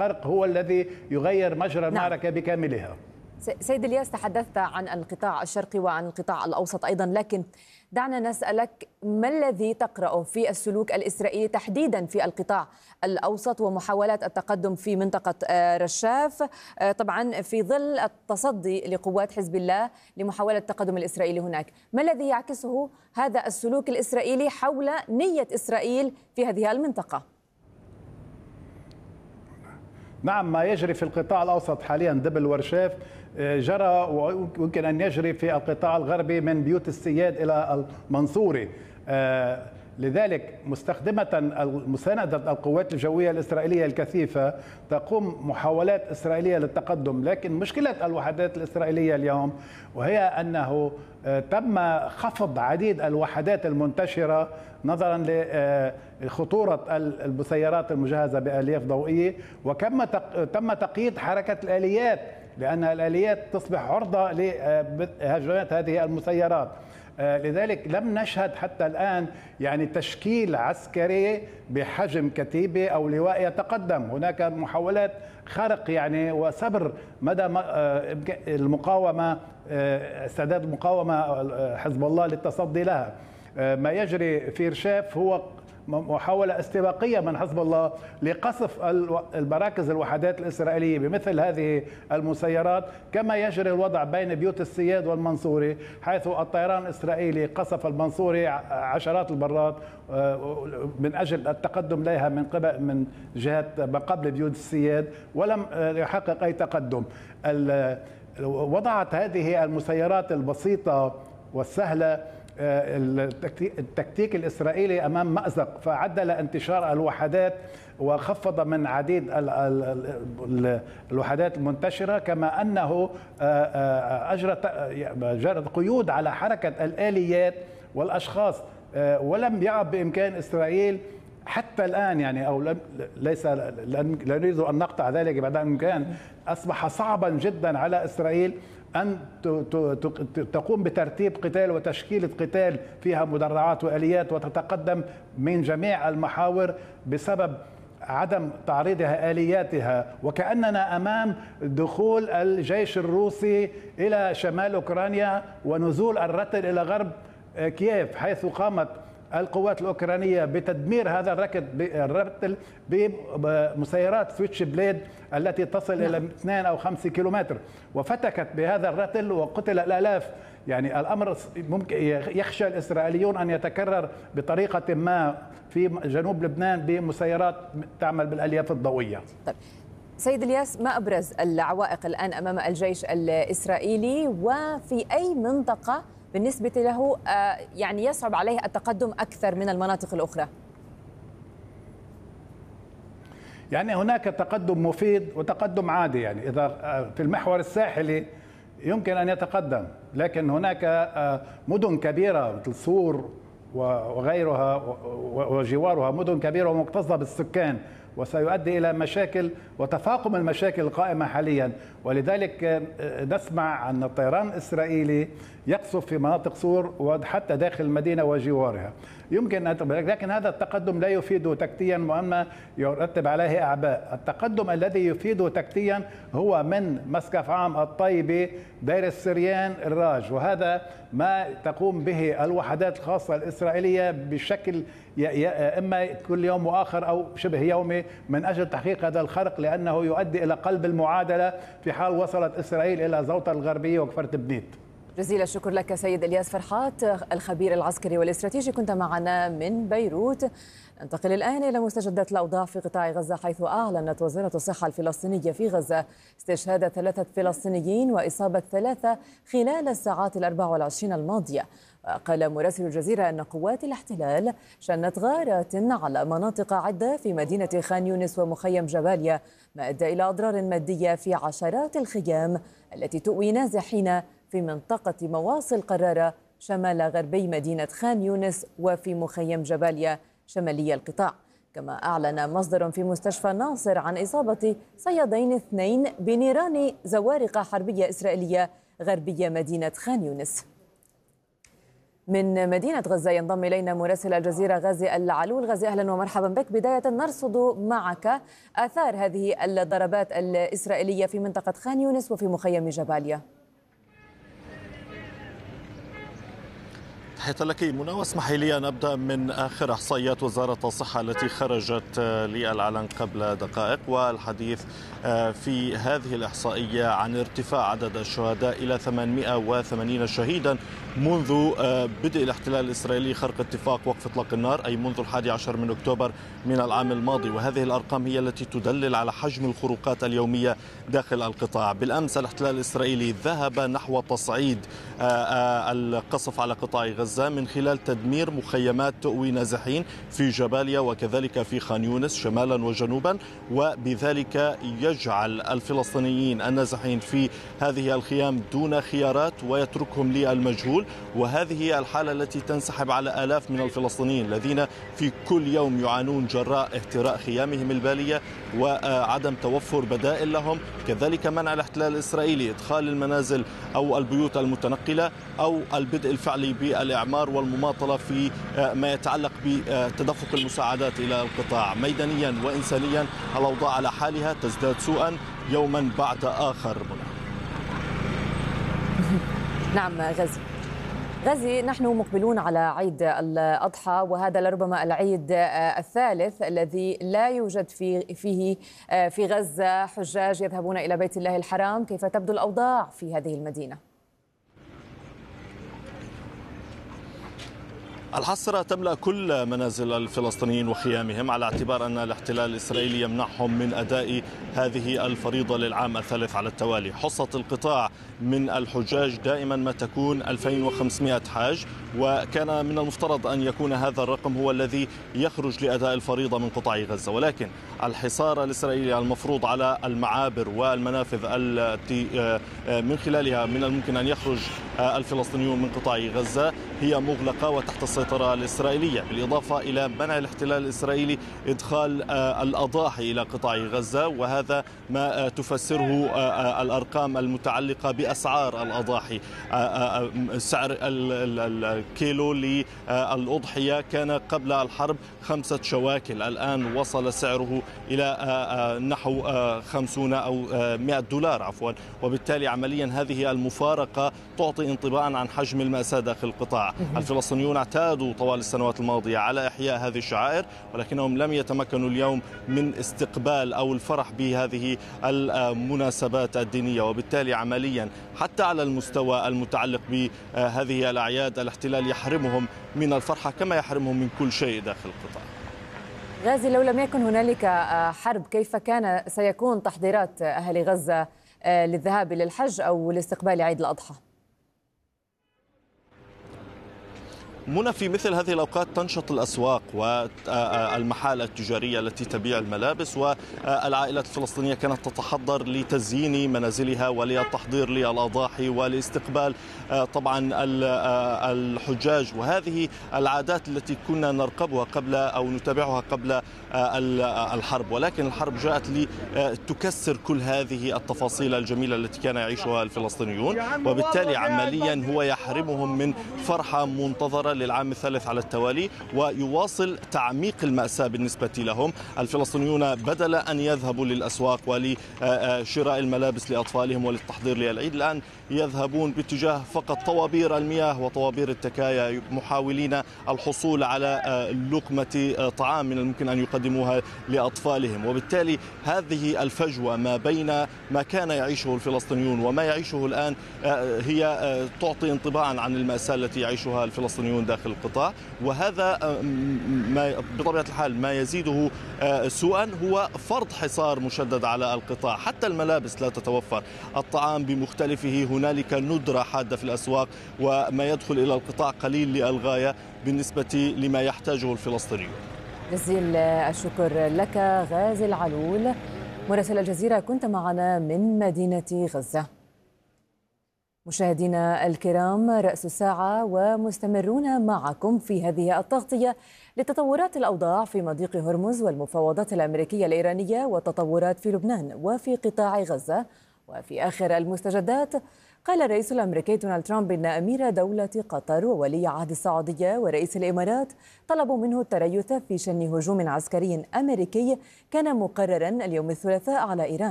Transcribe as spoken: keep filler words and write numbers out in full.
الخرق هو الذي يغير مجرى المعركة نعم. بكاملها. سيد الياس، تحدثت عن القطاع الشرقي وعن القطاع الأوسط أيضا، لكن دعنا نسألك ما الذي تقرأه في السلوك الإسرائيلي تحديدا في القطاع الأوسط ومحاولات التقدم في منطقة رشاف، طبعا في ظل التصدي لقوات حزب الله لمحاولة التقدم الإسرائيلي هناك؟ ما الذي يعكسه هذا السلوك الإسرائيلي حول نية إسرائيل في هذه المنطقة؟ نعم، ما يجري في القطاع الأوسط حاليا دبل ورشاف جرى ويمكن أن يجري في القطاع الغربي من بيوت السياد إلى المنصوري. لذلك مستخدمة مساندة القوات الجوية الإسرائيلية الكثيفة تقوم محاولات إسرائيلية للتقدم، لكن مشكلة الوحدات الإسرائيلية اليوم وهي أنه تم خفض عديد الوحدات المنتشرة نظرا لخطورة المسيرات المجهزة بآلياف ضوئية، وكما تم تقييد حركة الآليات لأن الآليات تصبح عرضة لهجمات هذه المسيرات. لذلك لم نشهد حتى الآن يعني تشكيل عسكري بحجم كتيبة أو لواء يتقدم. هناك محاولات خرق يعني وصبر مدى المقاومة، استعداد المقاومة حزب الله للتصدي لها. ما يجري في رشاف هو محاولة استباقية من حزب الله لقصف المراكز الوحدات الإسرائيلية بمثل هذه المسيرات، كما يجري الوضع بين بيوت السياد والمنصوري، حيث الطيران الإسرائيلي قصف المنصوري عشرات المرات من أجل التقدم لها من قبل من جهة ما قبل بيوت السياد ولم يحقق أي تقدم. وضعت هذه المسيرات البسيطة والسهلة التكتيك الإسرائيلي أمام مأزق، فعدل انتشار الوحدات وخفض من عديد الوحدات المنتشرة، كما أنه أجرت جرت قيود على حركة الآليات والأشخاص، ولم يعد بإمكان إسرائيل حتى الآن يعني أو لم ليس لا نريد أن نقطع ذلك بعد الإمكان، أصبح صعبا جدا على إسرائيل أن تقوم بترتيب قتال وتشكيلة قتال فيها مدرعات وآليات وتتقدم من جميع المحاور بسبب عدم تعريضها آلياتها. وكأننا أمام دخول الجيش الروسي إلى شمال أوكرانيا ونزول الرتل إلى غرب كييف، حيث قامت القوات الأوكرانية بتدمير هذا الركض الرتل بمسيرات سويتش بليد التي تصل نعم. إلى اثنين أو خمسة كيلومتر، وفتكت بهذا الرتل وقتل الآلاف. يعني الأمر ممكن يخشى الإسرائيليون أن يتكرر بطريقة ما في جنوب لبنان بمسيرات تعمل بالألياف الضوئية. طيب سيد الياس، ما أبرز العوائق الآن أمام الجيش الإسرائيلي، وفي أي منطقة بالنسبة له يعني يصعب عليه التقدم أكثر من المناطق الأخرى؟ يعني هناك تقدم مفيد وتقدم عادي. يعني إذا في المحور الساحلي يمكن أن يتقدم، لكن هناك مدن كبيرة مثل صور وغيرها وجوارها مدن كبيرة ومكتظة بالسكان، وسيؤدي إلى مشاكل وتفاقم المشاكل القائمة حاليا. ولذلك نسمع أن الطيران الإسرائيلي يقصف في مناطق صور وحتى داخل المدينة وجوارها. يمكن أن لكن هذا التقدم لا يفيد تكتيا وأما يرتب عليه أعباء. التقدم الذي يفيد تكتيا هو من مسقف عام الطيبة دير السريان الراج، وهذا ما تقوم به الوحدات الخاصة الإسرائيلية بشكل إما كل يوم وآخر أو شبه يومي من أجل تحقيق هذا الخرق، لأنه يؤدي إلى قلب المعادلة في حال وصلت إسرائيل إلى زوطة الغربية وكفر تبنيت. جزيل الشكر لك سيد إلياس فرحات، الخبير العسكري والاستراتيجي، كنت معنا من بيروت. ننتقل الآن إلى مستجدات الأوضاع في قطاع غزة، حيث أعلنت وزارة الصحة الفلسطينية في غزة استشهاد ثلاثة فلسطينيين وإصابة ثلاثة خلال الساعات الأربع والعشرين الماضية. قال مراسل الجزيرة أن قوات الاحتلال شنت غارات على مناطق عدة في مدينة خان يونس ومخيم جباليا، ما أدى إلى أضرار مادية في عشرات الخيام التي تؤوي نازحين في منطقة مواصل قرارة شمال غربي مدينة خان يونس وفي مخيم جباليا شمالي القطاع. كما أعلن مصدر في مستشفى ناصر عن إصابة صيادين اثنين بنيران زوارق حربية إسرائيلية غربية مدينة خان يونس. من مدينة غزة ينضم إلينا مراسل الجزيرة غازي العلول. غازي، أهلا ومرحبا بك. بداية نرصد معك آثار هذه الضربات الإسرائيلية في منطقة خان يونس وفي مخيم جباليا. تحية لك منى، واسمحي لي أن أبدأ من آخر إحصائيات وزارة الصحة التي خرجت للعلن قبل دقائق، والحديث في هذه الإحصائية عن ارتفاع عدد الشهداء إلى ثمانمئة وثمانين شهيدا منذ بدء الاحتلال الإسرائيلي خرق اتفاق وقف إطلاق النار، أي منذ الحادي عشر من أكتوبر من العام الماضي. وهذه الأرقام هي التي تدلل على حجم الخروقات اليومية داخل القطاع. بالأمس الاحتلال الإسرائيلي ذهب نحو تصعيد القصف على قطاع غزة من خلال تدمير مخيمات تؤوي نازحين في جباليا وكذلك في خان يونس شمالا وجنوبا، وبذلك يجعل الفلسطينيين النازحين في هذه الخيام دون خيارات ويتركهم للمجهول. وهذه هي الحالة التي تنسحب على آلاف من الفلسطينيين الذين في كل يوم يعانون جراء اهتراء خيامهم البالية وعدم توفر بدائل لهم، كذلك منع الاحتلال الإسرائيلي إدخال المنازل أو البيوت المتنقلة أو البدء الفعلي بالإعمار والمماطلة في ما يتعلق بتدفق المساعدات إلى القطاع. ميدانيا وإنسانيا الأوضاع على حالها تزداد سوءا يوما بعد آخر. نعم غازي. غازي، نحن مقبلون على عيد الأضحى، وهذا لربما العيد الثالث الذي لا يوجد فيه فيه في غزة حجاج يذهبون إلى بيت الله الحرام. كيف تبدو الأوضاع في هذه المدينة؟ الحسرة تملأ كل منازل الفلسطينيين وخيامهم على اعتبار أن الاحتلال الإسرائيلي يمنعهم من أداء هذه الفريضة للعام الثالث على التوالي. حصة القطاع من الحجاج دائما ما تكون ألفين وخمسمئة حاج، وكان من المفترض أن يكون هذا الرقم هو الذي يخرج لأداء الفريضة من قطاع غزة، ولكن الحصار الإسرائيلي المفروض على المعابر والمنافذ التي من خلالها من الممكن أن يخرج الفلسطينيون من قطاع غزة هي مغلقة وتحت السيطرة الإسرائيلية، بالإضافة إلى منع الاحتلال الإسرائيلي إدخال الأضاحي إلى قطاع غزة، وهذا ما تفسره الأرقام المتعلقة بأسعار الأضاحي. سعر الكيلو للأضحية كان قبل الحرب خمسة شواكل، الآن وصل سعره إلى نحو خمسين أو مئة دولار عفوا، وبالتالي عمليا هذه المفارقة تعطي انطباعا عن حجم المأساة داخل القطاع. الفلسطينيون اعتادوا طوال السنوات الماضية على إحياء هذه الشعائر، ولكنهم لم يتمكنوا اليوم من استقبال أو الفرح بهذه المناسبات الدينية، وبالتالي عمليا حتى على المستوى المتعلق بهذه الأعياد الاحتلال يحرمهم من الفرحة كما يحرمهم من كل شيء داخل القطاع. غازي، لو لم يكن هنالك حرب كيف كان سيكون تحضيرات أهل غزة للذهاب للحج أو لاستقبال عيد الأضحى؟ منى، في مثل هذه الأوقات تنشط الأسواق والمحال التجارية التي تبيع الملابس، والعائلات الفلسطينية كانت تتحضر لتزيين منازلها وللتحضير للأضاحي ولاستقبال طبعا الحجاج، وهذه العادات التي كنا نرقبها قبل أو نتابعها قبل الحرب، ولكن الحرب جاءت لتكسر كل هذه التفاصيل الجميلة التي كان يعيشها الفلسطينيون، وبالتالي عمليا هو يحرمهم من فرحة منتظرة للعام الثالث على التوالي، ويواصل تعميق المأساة بالنسبة لهم. الفلسطينيون بدل أن يذهبوا للأسواق ولشراء الملابس لأطفالهم وللتحضير للعيد، الآن يذهبون باتجاه فقط طوابير المياه وطوابير التكايا، محاولين الحصول على لقمة طعام من الممكن أن يقدموها لأطفالهم. وبالتالي هذه الفجوة ما بين ما كان يعيشه الفلسطينيون وما يعيشه الآن هي تعطي انطباعا عن المأساة التي يعيشها الفلسطينيون داخل القطاع، وهذا ما بطبيعة الحال ما يزيده سوءا هو فرض حصار مشدد على القطاع. حتى الملابس لا تتوفر، الطعام بمختلفه هنالك ندرة حادة في الأسواق، وما يدخل إلى القطاع قليل للغاية بالنسبة لما يحتاجه الفلسطينيون. جزيل الشكر لك غازي العلول مراسل الجزيرة، كنت معنا من مدينة غزة. مشاهدينا الكرام، رأس الساعة ومستمرون معكم في هذه التغطية لتطورات الأوضاع في مضيق هرمز والمفاوضات الأمريكية الإيرانية والتطورات في لبنان وفي قطاع غزة، وفي آخر المستجدات، قال الرئيس الأمريكي دونالد ترامب إن أمير دولة قطر وولي عهد السعودية ورئيس الإمارات طلبوا منه التريث في شن هجوم عسكري أمريكي كان مقررا اليوم الثلاثاء على إيران.